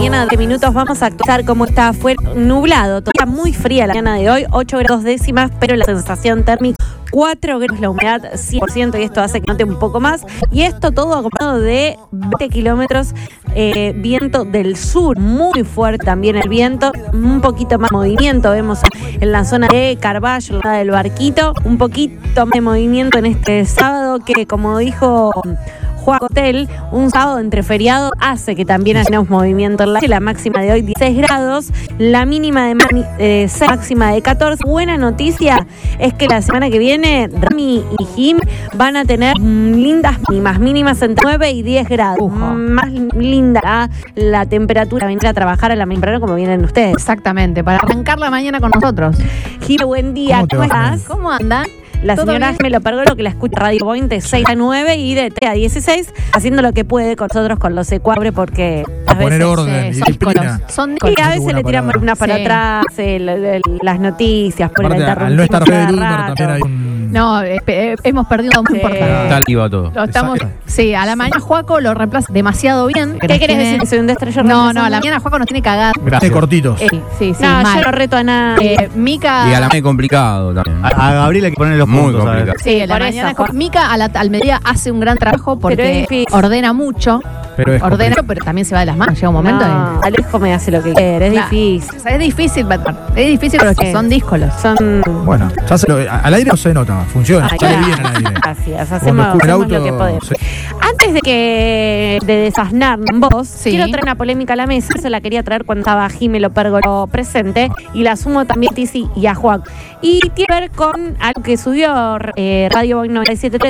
mañana de minutos vamos a actualizar cómo está afuera, nublado, todavía muy fría la mañana de hoy, 8 grados décimas, pero la sensación térmica 4 grados, la humedad 100%, y esto hace que note un poco más. Y esto todo acompañado de 20 kilómetros viento del sur, muy fuerte también el viento, un poquito más movimiento vemos en la zona de Carballo, la zona del Barquito, un poquito más de movimiento en este sábado que, como dijo Juan Hotel, un sábado entre feriados hace que también haya un movimiento en la máxima de hoy 16 grados, la mínima de máxima de 14. Buena noticia es que la semana que viene Rami y Jim van a tener lindas mínimas entre 9 y 10 grados. Más linda la temperatura, venir a trabajar a la temprano como vienen ustedes. Exactamente, para arrancar la mañana con nosotros. Jim, buen día, ¿cómo estás? ¿Cómo andan? La señora me lo pergo, lo que la escucha Radio Point de 6 a 9 y de 3 a 16, haciendo lo que puede con nosotros con los ecuabre, porque a poner orden y disciplina. Y a veces le tiramos una para atrás, las noticias, por el interrumpir. Al no estar Fede Ludmer también hay un... No, hemos perdido muy importante. Está arriba todo. Sí, a la mañana Juaco lo reemplaza demasiado bien. ¿Qué querés decir? ¿Que soy un destrello? No, a la mañana Juaco nos tiene cagado. Gracias. Cortitos. Sí, no, mal. yo no reto a nada. Mica... Y a la mañana complicado también. A Gabriel hay que ponerle los muy puntos. complicado. Sí, a la mañana Mica al mediodía hace un gran trabajo porque ordena mucho. Pero también se va de las manos. Llega un momento no, Alejo me hace lo que quiere, es difícil. O sea, es difícil porque son díscolos. Bueno, al aire no se nota, funciona, sale bien al aire. Gracias, hacemos lo que podemos. Sí. Antes de desasnar vos, quiero traer una polémica a la mesa. Eso la quería traer cuando estaba Jimelo Pérgolo presente, y la sumo también a Tizi y a Juan. Y tiene que ver con algo que subió Radio Boy 97.3